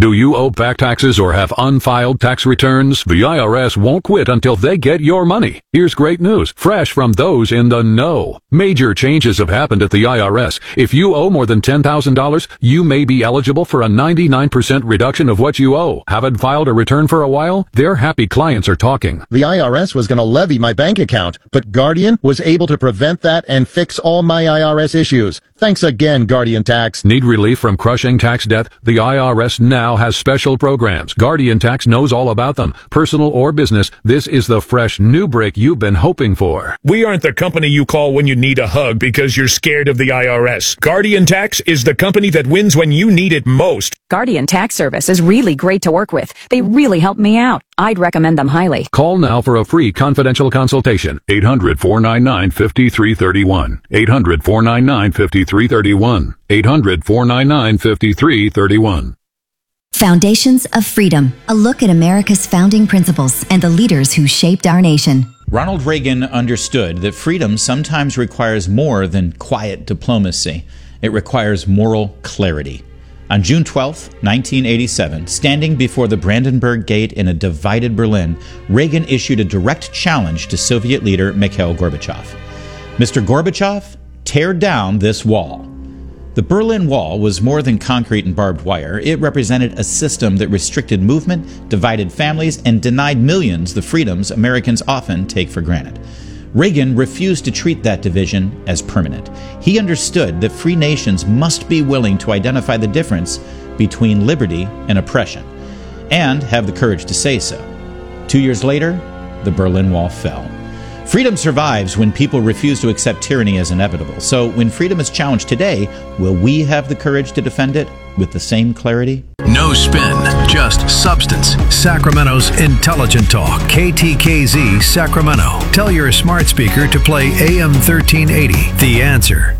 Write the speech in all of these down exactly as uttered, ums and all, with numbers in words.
Do you owe back taxes or have unfiled tax returns? The I R S won't quit until they get your money. Here's great news, fresh from those in the know. Major changes have happened at the I R S. If you owe more than ten thousand dollars, you may be eligible for a ninety-nine percent reduction of what you owe. Haven't filed a return for a while? Their happy clients are talking. The I R S was going to levy my bank account, but Guardian was able to prevent that and fix all my I R S issues. Thanks again, Guardian Tax. Need relief from crushing tax debt? The I R S now has special programs. Guardian Tax knows all about them. Personal or business, this is the fresh new break you've been hoping for. We aren't the company you call when you need a hug because you're scared of the I R S. Guardian Tax is the company that wins when you need it most. Guardian Tax Service is really great to work with. They really help me out. I'd recommend them highly. Call now for a free confidential consultation. eight hundred, four nine nine, five three three one. eight hundred, four nine nine, five three three one. eight hundred, four nine nine, five three three one. Foundations of Freedom, a look at America's founding principles and the leaders who shaped our nation. Ronald Reagan understood that freedom sometimes requires more than quiet diplomacy. It requires moral clarity. On June twelfth, nineteen eighty-seven, standing before the Brandenburg Gate in a divided Berlin, Reagan issued a direct challenge to Soviet leader Mikhail Gorbachev. Mister Gorbachev, tear down this wall. The Berlin Wall was more than concrete and barbed wire. It represented a system that restricted movement, divided families, and denied millions the freedoms Americans often take for granted. Reagan refused to treat that division as permanent. He understood that free nations must be willing to identify the difference between liberty and oppression, and have the courage to say so. Two years later, the Berlin Wall fell. Freedom survives when people refuse to accept tyranny as inevitable. So when freedom is challenged today, will we have the courage to defend it with the same clarity? No spin, just substance. Sacramento's intelligent talk. K T K Z Sacramento. Tell your smart speaker to play A M thirteen eighty. The Answer.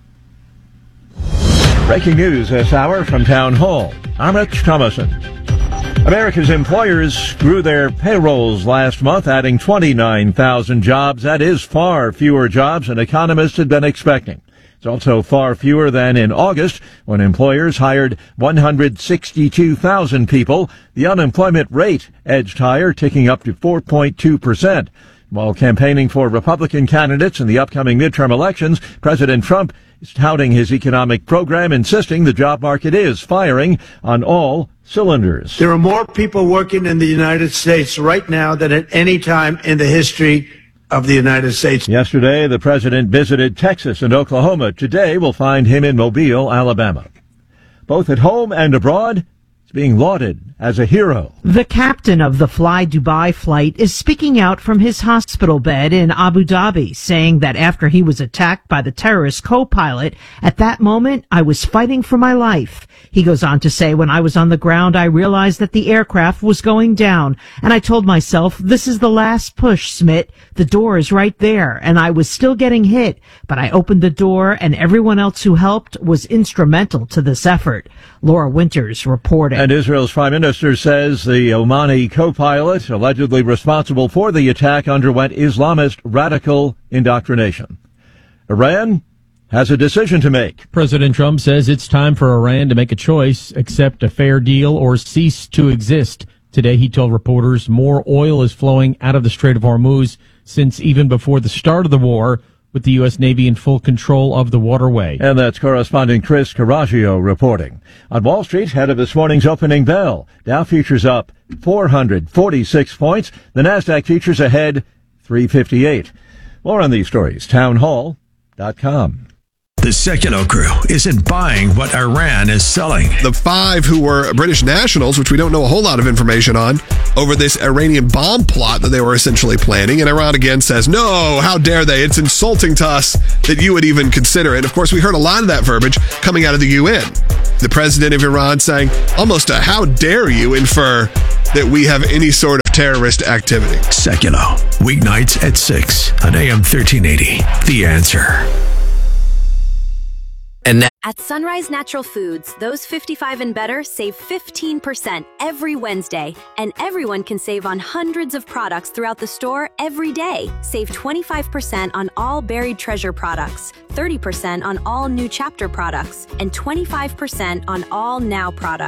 Breaking news this hour from Town Hall. I'm Rich Thomason. America's employers grew their payrolls last month, adding twenty-nine thousand jobs. That is far fewer jobs than economists had been expecting. It's also far fewer than in August, when employers hired one hundred sixty-two thousand people. The unemployment rate edged higher, ticking up to four point two percent. While campaigning for Republican candidates in the upcoming midterm elections, President Trump is touting his economic program, insisting the job market is firing on all cylinders. There are more people working in the United States right now than at any time in the history of the United States. Yesterday, the president visited Texas and Oklahoma. Today, we'll find him in Mobile, Alabama. Both at home and abroad, he's being lauded as a hero. The captain of the Fly Dubai flight is speaking out from his hospital bed in Abu Dhabi, saying that after he was attacked by the terrorist co-pilot, at that moment, I was fighting for my life. He goes on to say, when I was on the ground, I realized that the aircraft was going down, and I told myself, this is the last push, Smit. The door is right there, and I was still getting hit, but I opened the door, and everyone else who helped was instrumental to this effort. Laura Winters reporting. And Israel's prime minister says the Omani co-pilot, allegedly responsible for the attack, underwent Islamist radical indoctrination. Iran has a decision to make. President Trump says it's time for Iran to make a choice, accept a fair deal or cease to exist. Today, he told reporters more oil is flowing out of the Strait of Hormuz since even before the start of the war, with the U S. Navy in full control of the waterway. And that's correspondent Chris Caraggio reporting. On Wall Street, ahead of this morning's opening bell, Dow futures up four hundred forty-six points. The NASDAQ futures ahead three fifty-eight. More on these stories, townhall dot com. The Sekulow crew isn't buying what Iran is selling. The five who were British nationals, which we don't know a whole lot of information on, over this Iranian bomb plot that they were essentially planning. And Iran again says, no, how dare they? It's insulting to us that you would even consider it. Of course, we heard a lot of that verbiage coming out of the U N. The president of Iran saying almost a how dare you infer that we have any sort of terrorist activity. Sekulow, weeknights at six on A M thirteen eighty. The Answer. And at Sunrise Natural Foods, those fifty-five and better save fifteen percent every Wednesday, and everyone can save on hundreds of products throughout the store every day. Save twenty-five percent on all Buried Treasure products, thirty percent on all New Chapter products, and twenty-five percent on all Now products.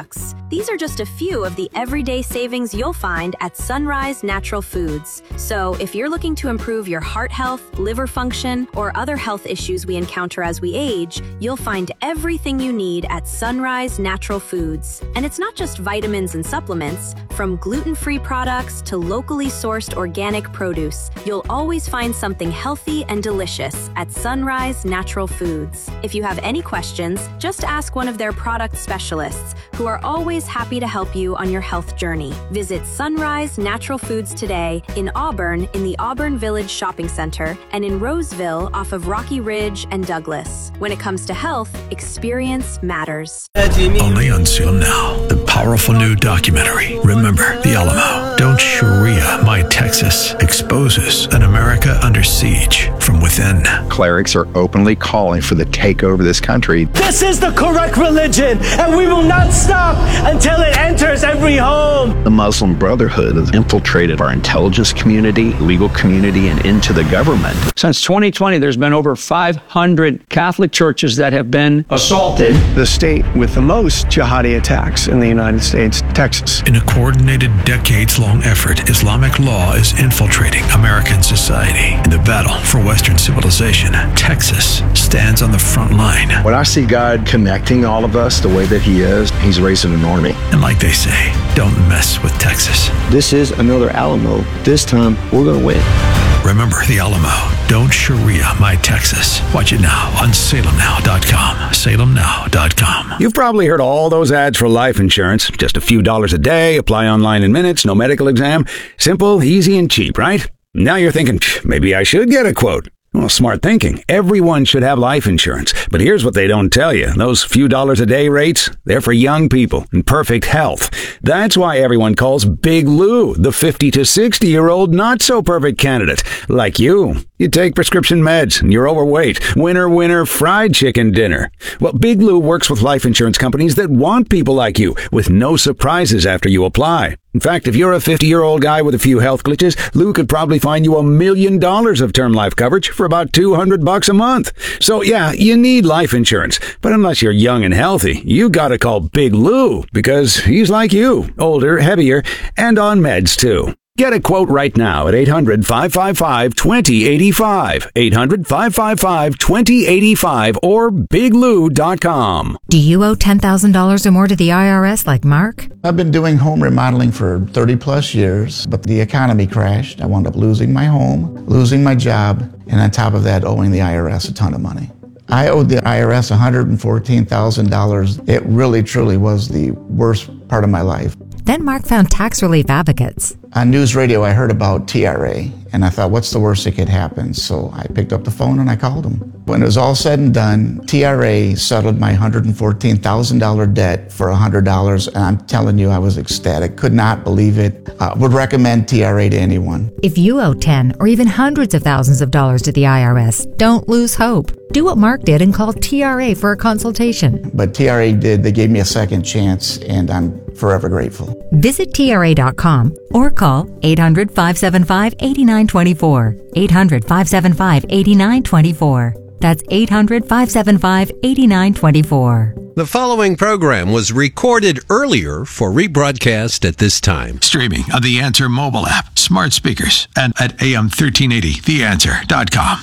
These are just a few of the everyday savings you'll find at Sunrise Natural Foods. So if you're looking to improve your heart health, liver function, or other health issues we encounter as we age, you'll find everything you need at Sunrise Natural Foods. And it's not just vitamins and supplements. From gluten-free products to locally sourced organic produce, you'll always find something healthy and delicious at Sunrise Natural Foods. If you have any questions, just ask one of their product specialists, who are always happy to help you on your health journey. Visit Sunrise Natural Foods today in Auburn in the Auburn Village Shopping Center and in Roseville off of Rocky Ridge and Douglas. When it comes to health, experience matters. Only on Salem Now, the powerful new documentary, Remember the Alamo. Don't Sharia My Texas exposes an America under siege from within. Clerics are openly calling for the takeover of this country. This is the correct religion, and we will not stop until it enters every home. The Muslim Brotherhood has infiltrated our intelligence community, legal community, and into the government. Since twenty twenty, there's been over five hundred Catholic churches that have been assaulted. The state with the most jihadi attacks in the United States, Texas. In a coordinated, decades-long effort, Islamic law is infiltrating American society. In the battle for Western civilization, Texas stands on the front line. When I see God connecting all of us the way that he is, he's raising an army. And like they say, don't mess with Texas. This is another Alamo. This time, we're going to win. Remember the Alamo. Don't Sharia My Texas. Watch it now on Salem Now dot com. Salem Now dot com. You've probably heard all those ads for life insurance. Just a few dollars a day, apply online in minutes, no medical exam. Simple, easy, and cheap, right? Now you're thinking, maybe I should get a quote. Well, smart thinking. Everyone should have life insurance. But here's what they don't tell you. Those few dollars a day rates, they're for young people in perfect health. That's why everyone calls Big Lou the fifty to sixty year old not so perfect candidate. Like you. You take prescription meds and you're overweight. Winner, winner, fried chicken dinner. Well, Big Lou works with life insurance companies that want people like you with no surprises after you apply. In fact, if you're a fifty-year-old guy with a few health glitches, Lou could probably find you a million dollars of term life coverage for about two hundred bucks a month. So yeah, you need life insurance. But unless you're young and healthy, you gotta call Big Lou because he's like you, older, heavier, and on meds too. Get a quote right now at eight hundred, five five five, two zero eight five, eight hundred, five five five, two zero eight five, or big lou dot com. Do you owe ten thousand dollars or more to the I R S like Mark? I've been doing home remodeling for thirty plus years, but the economy crashed. I wound up losing my home, losing my job, and on top of that, owing the I R S a ton of money. I owed the I R S one hundred fourteen thousand dollars. It really, truly was the worst part of my life. Then Mark found Tax Relief Advocates. On news radio, I heard about T R A, and I thought, what's the worst that could happen? So I picked up the phone and I called them. When it was all said and done, T R A settled my one hundred fourteen thousand dollars debt for one hundred dollars, and I'm telling you, I was ecstatic. Could not believe it. Uh, would recommend T R A to anyone. If you owe ten or even hundreds of thousands of dollars to the I R S, don't lose hope. Do what Mark did and call T R A for a consultation. But T R A did. They gave me a second chance, and I'm forever grateful. Visit T R A dot com or call eight hundred, five seven five, eight nine two four. eight hundred, five seven five, eight nine two four. That's eight hundred, five seven five, eight nine two four. The following program was recorded earlier for rebroadcast at this time. Streaming on the Answer mobile app, smart speakers, and at A M thirteen eighty the answer dot com.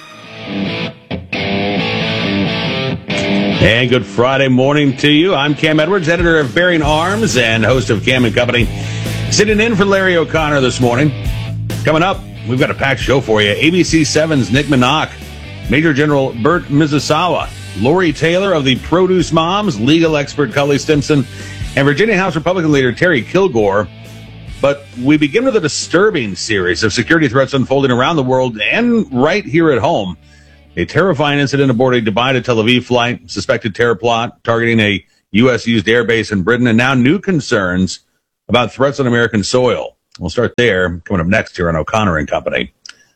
And good Friday morning to you. I'm Cam Edwards, editor of Bearing Arms and host of Cam and Company. Sitting in for Larry O'Connor this morning. Coming up, we've got a packed show for you. A B C seven's Nick Minock, Major General Bert Mizusawa, Lori Taylor of the Produce Moms, legal expert Cully Stimson, and Virginia House Republican leader Terry Kilgore. But we begin with a disturbing series of security threats unfolding around the world and right here at home. A terrifying incident aboard a Dubai to Tel Aviv flight, suspected terror plot targeting a U S-used airbase in Britain, and now new concerns about threats on American soil. We'll start there, coming up next here on O'Connor and Company.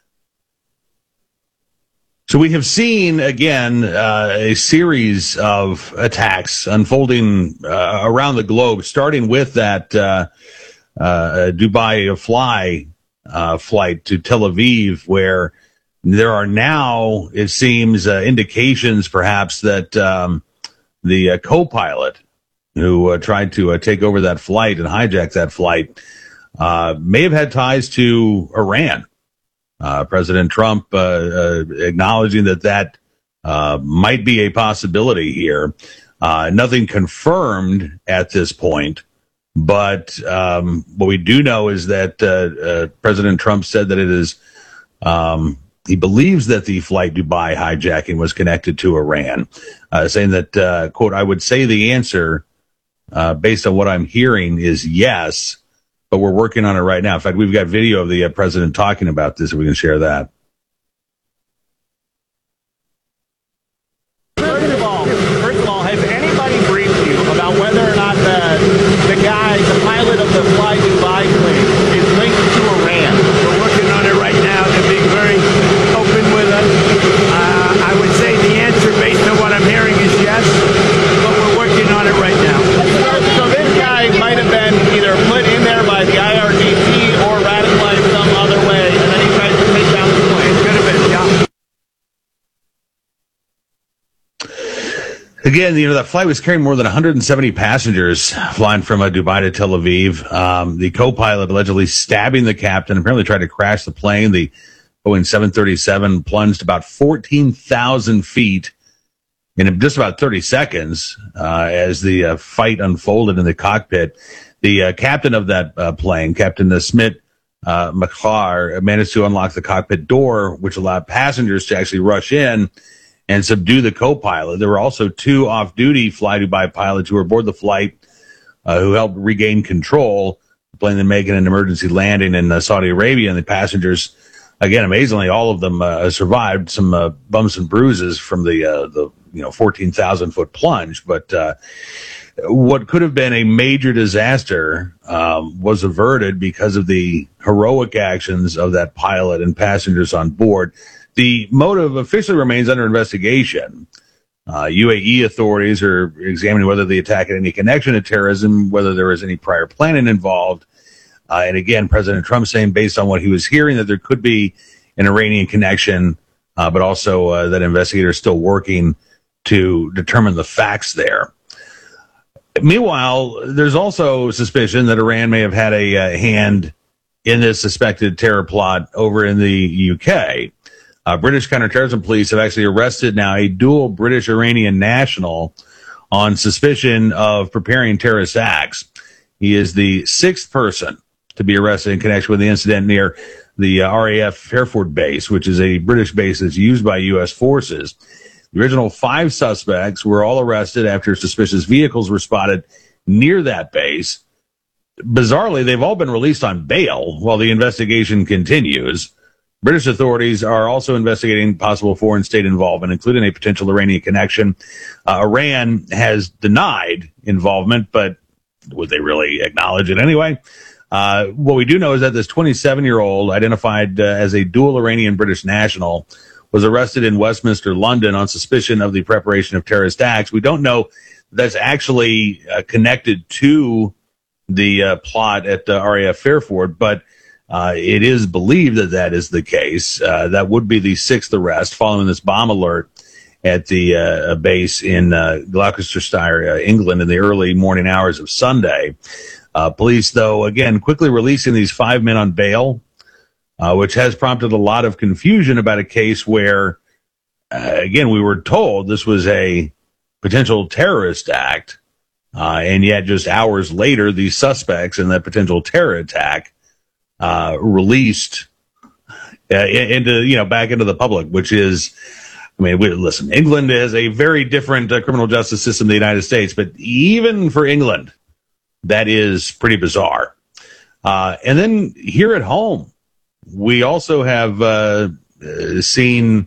So we have seen, again, uh, a series of attacks unfolding uh, around the globe, starting with that uh, uh, Dubai fly uh, flight to Tel Aviv, where there are now, it seems, uh, indications perhaps that um, the uh, co-pilot who uh, tried to uh, take over that flight and hijack that flight, uh, may have had ties to Iran. Uh, President Trump uh, uh, acknowledging that that uh, might be a possibility here. Uh, nothing confirmed at this point, but um, what we do know is that uh, uh, President Trump said that it is, um, he believes that the Flight Dubai hijacking was connected to Iran, uh, saying that, uh, quote, I would say the answer, uh, based on what I'm hearing, is yes, but we're working on it right now. In fact, we've got video of the uh, president talking about this, if we can share that. First of all, first of all, has anybody briefed you about whether or not the the guy, the pilot of the Fly Dubai plane, is linked to Iran? We're working on it right now. They're being very open with us. Uh, I would say the answer, based on what I'm hearing, is yes, but we're working on it right now. So, so this guy might have been either put in there by the I R G C or radicalized some other way, and then he tried to take down the plane. Could have been, yeah. Again, you know, that flight was carrying more than one hundred seventy passengers flying from uh, Dubai to Tel Aviv. Um, the co-pilot allegedly stabbing the captain, apparently tried to crash the plane. The Boeing seven thirty-seven plunged about fourteen thousand feet in just about thirty seconds uh, as the uh, fight unfolded in the cockpit. The uh, captain of that uh, plane, Captain uh, Smit uh, Makhar, managed to unlock the cockpit door, which allowed passengers to actually rush in and subdue the co-pilot. There were also two off-duty Fly Dubai pilots who were aboard the flight uh, who helped regain control, the plane then making an emergency landing in uh, Saudi Arabia. And the passengers, again, amazingly, all of them uh, survived some uh, bumps and bruises from the, uh, the you know, fourteen thousand foot plunge. But uh, what could have been a major disaster um, was averted because of the heroic actions of that pilot and passengers on board. The motive officially remains under investigation. Uh, U A E authorities are examining whether the attack had any connection to terrorism, whether there was any prior planning involved. Uh, and again, President Trump saying, based on what he was hearing, that there could be an Iranian connection, uh, but also uh, that investigators are still working to determine the facts there. Meanwhile, there's also suspicion that Iran may have had a uh, hand in this suspected terror plot over in the U K. Uh, British counterterrorism police have actually arrested now a dual British-Iranian national on suspicion of preparing terrorist acts. He is the sixth person to be arrested in connection with the incident near the uh, R A F Fairford base, which is a British base that's used by U S forces. The original five suspects were all arrested after suspicious vehicles were spotted near that base. Bizarrely, they've all been released on bail while the investigation continues. British authorities are also investigating possible foreign state involvement, including a potential Iranian connection. Uh, Iran has denied involvement, but would they really acknowledge it anyway? Uh, what we do know is that this twenty-seven-year-old, identified uh, as a dual Iranian-British national, was arrested in Westminster, London, on suspicion of the preparation of terrorist acts. We don't know that's actually uh, connected to the uh, plot at uh, R A F Fairford, but Uh, it is believed that that is the case. Uh, that would be the sixth arrest following this bomb alert at the uh, base in uh, Gloucestershire, uh, England, in the early morning hours of Sunday. Uh, police, though, again, quickly releasing these five men on bail, uh, which has prompted a lot of confusion about a case where, uh, again, we were told this was a potential terrorist act, uh, and yet just hours later, the suspects in that potential terror attack Uh, released uh, into, you know, back into the public, which is, I mean, we, listen, England is a very different uh, criminal justice system than the United States, but even for England, that is pretty bizarre. Uh, and then here at home, we also have uh, seen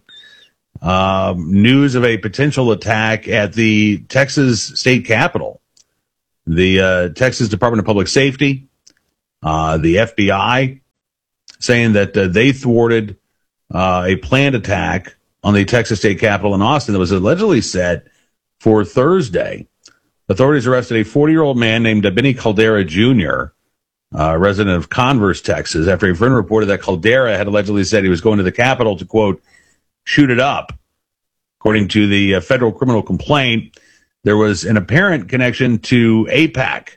uh, news of a potential attack at the Texas state capitol. The uh, Texas Department of Public Safety, Uh, the F B I, saying that uh, they thwarted uh, a planned attack on the Texas state capitol in Austin that was allegedly set for Thursday. Authorities arrested a forty-year-old man named Benny Caldera Junior, uh, resident of Converse, Texas, after a friend reported that Caldera had allegedly said he was going to the capitol to, quote, shoot it up. According to the uh, federal criminal complaint, there was an apparent connection to AIPAC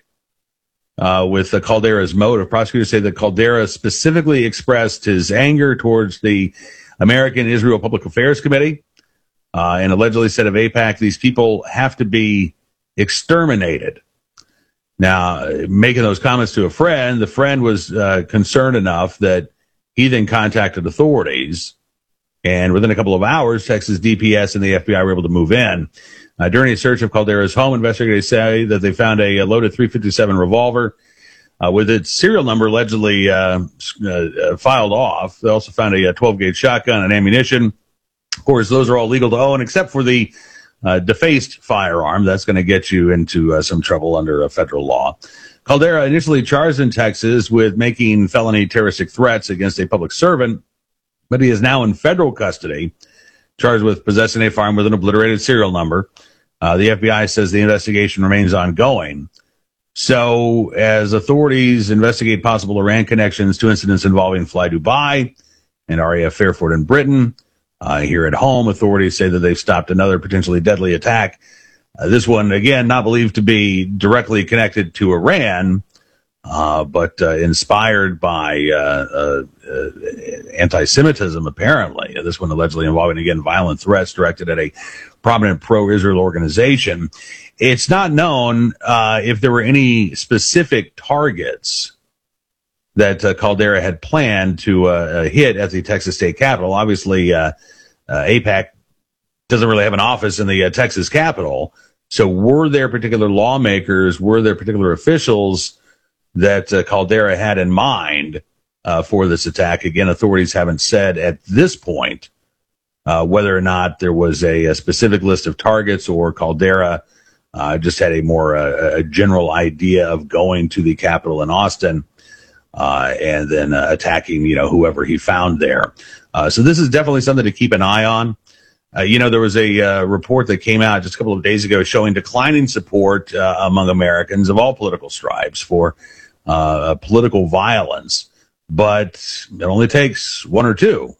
uh, with the Caldera's motive. Prosecutors say that Caldera specifically expressed his anger towards the American Israel Public Affairs Committee uh, and allegedly said of AIPAC, these people have to be exterminated. Now, making those comments to a friend, the friend was uh, concerned enough that he then contacted authorities. And within a couple of hours, Texas D P S and the F B I were able to move in. Uh, during a search of Caldera's home, investigators say that they found a, a loaded three fifty-seven revolver uh, with its serial number allegedly uh, uh, filed off. They also found a twelve gauge shotgun and ammunition. Of course, those are all legal to own, except for the uh, defaced firearm. That's going to get you into uh, some trouble under a federal law. Caldera initially charged in Texas with making felony terroristic threats against a public servant, but he is now in federal custody, charged with possessing a firearm with an obliterated serial number. Uh, the F B I says the investigation remains ongoing. So as authorities investigate possible Iran connections to incidents involving Fly Dubai and R A F Fairford in Britain, uh, here at home, authorities say that they've stopped another potentially deadly attack. Uh, this one, again, not believed to be directly connected to Iran, uh, but uh, inspired by uh, uh, uh, anti-Semitism, apparently. This one allegedly involving, again, violent threats directed at a prominent pro-Israel organization. It's not known uh, if there were any specific targets that uh, Caldera had planned to uh, hit at the Texas State Capitol. Obviously, uh, uh, AIPAC doesn't really have an office in the uh, Texas Capitol. So were there particular lawmakers, were there particular officials that uh, Caldera had in mind uh, for this attack? Again, authorities haven't said at this point uh, whether or not there was a, a specific list of targets or Caldera uh, just had a more uh, a general idea of going to the Capitol in Austin uh, and then uh, attacking, you know, whoever he found there. Uh, so this is definitely something to keep an eye on. Uh, you know, there was a uh, report that came out just a couple of days ago showing declining support uh, among Americans of all political stripes for uh, political violence. But it only takes one or two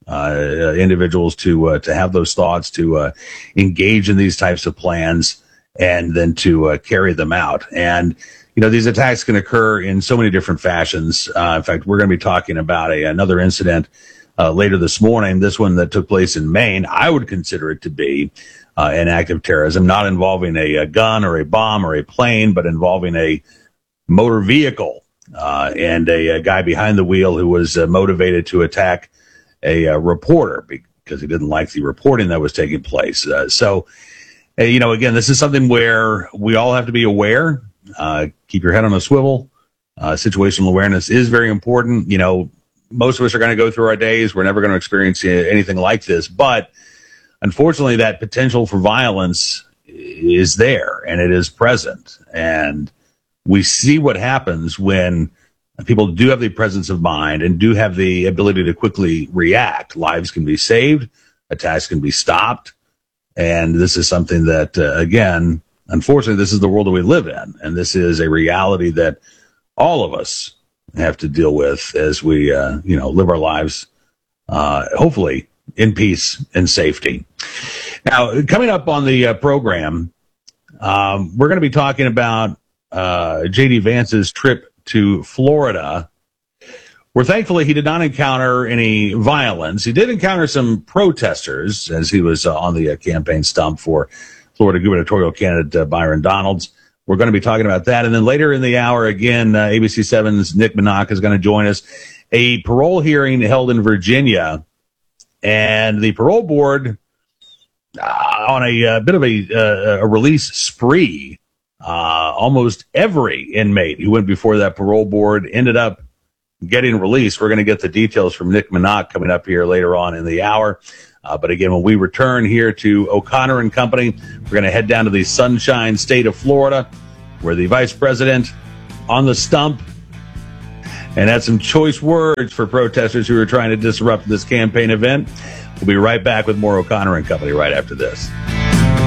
uh, individuals to uh, to have those thoughts, to uh, engage in these types of plans, and then to uh, carry them out. And, you know, these attacks can occur in so many different fashions. Uh, in fact, we're going to be talking about a, another incident Uh, later this morning, this one that took place in Maine. I would consider it to be uh, an act of terrorism, not involving a, a gun or a bomb or a plane, but involving a motor vehicle uh, and a, a guy behind the wheel who was uh, motivated to attack a, a reporter because he didn't like the reporting that was taking place. Uh, so, uh, you know, again, this is something where we all have to be aware. Uh, keep your head on a swivel. Uh, situational awareness is very important. You know, most of us are going to go through our days. We're never going to experience anything like this. But unfortunately, that potential for violence is there and it is present. And we see what happens when people do have the presence of mind and do have the ability to quickly react. Lives can be saved. Attacks can be stopped. And this is something that, uh, again, unfortunately, this is the world that we live in. And this is a reality that all of us have to deal with as we, uh, you know, live our lives, uh, hopefully in peace and safety. Now, coming up on the uh, program, um, we're going to be talking about uh, J D Vance's trip to Florida, where thankfully he did not encounter any violence. He did encounter some protesters as he was uh, on the uh, campaign stump for Florida gubernatorial candidate uh, Byron Donalds. We're going to be talking about that. And then later in the hour, again, uh, A B C seven's Nick Minock is going to join us. A parole hearing held in Virginia, and the parole board uh, on a, a bit of a, uh, a release spree. Uh, almost every inmate who went before that parole board ended up getting released. We're going to get the details from Nick Minock coming up here later on in the hour. Uh, but again, when we return here to O'Connor and Company, we're going to head down to the Sunshine State of Florida, where the vice president on the stump and had some choice words for protesters who were trying to disrupt this campaign event. We'll be right back with more O'Connor and Company right after this.